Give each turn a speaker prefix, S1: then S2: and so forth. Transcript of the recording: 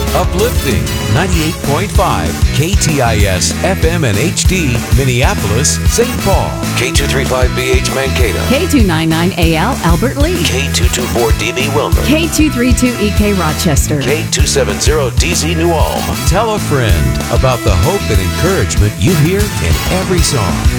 S1: Uplifting 98.5 KTIS FM and HD Minneapolis, St. Paul. K235BH Mankato.
S2: K299AL Albert Lee.
S1: K224DB Wilmer.
S2: K232EK Rochester.
S1: K270DZ New Ulm. Tell a friend about the hope and encouragement you hear in every song.